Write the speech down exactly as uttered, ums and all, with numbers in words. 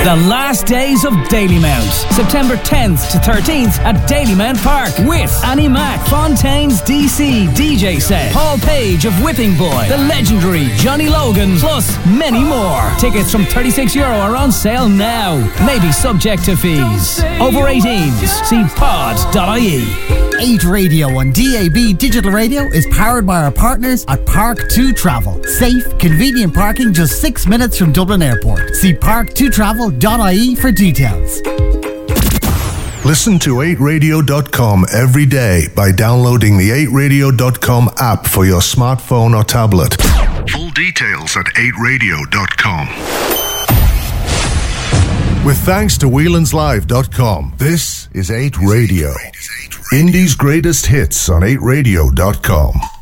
The last days of Dalymount, September tenth to thirteenth at Dalymount Park with Annie Mac, Fontaine's D C D J set, Paul Page of Whipping Boy, the legendary Johnny Logan, plus many more. Tickets from thirty-six euro are on sale now. Maybe subject to fees. Over eighteens, see pod dot I E. eight Radio on D A B Digital Radio is powered by our partners at Park two Travel. Safe, convenient parking just six minutes from Dublin Airport. See park two travel dot I E for details. Listen to eight radio dot com every day by downloading the eight radio dot com app for your smartphone or tablet. Full details at eight radio dot com. With thanks to whelan's live dot com, this is eight Radio. Indie's greatest hits on eight radio dot com.